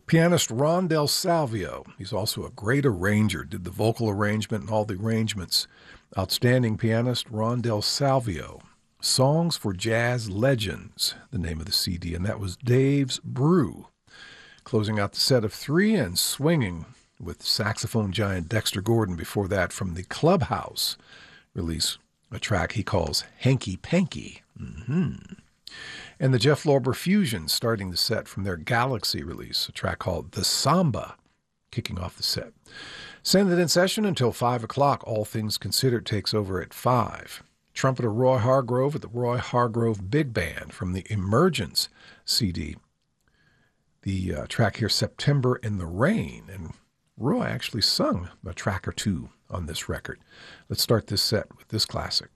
Pianist Ron Del Salvio, he's also a great arranger, did the vocal arrangement and all the arrangements. Outstanding pianist Ron Del Salvio. Songs for Jazz Legends, the name of the CD, and that was Dave's Brew. Closing out the set of three and swinging with saxophone giant Dexter Gordon before that from the Clubhouse release, a track he calls Hanky Panky. And the Jeff Lorber Fusion starting the set from their Galaxy release, a track called The Samba, kicking off the set. Send it in session until 5 o'clock. All Things Considered takes over at 5. Trumpeter Roy Hargrove at the Roy Hargrove Big Band from the Emergence CD. The track here, September in the Rain. And Roy actually sung a track or two on this record. Let's start this set with this classic.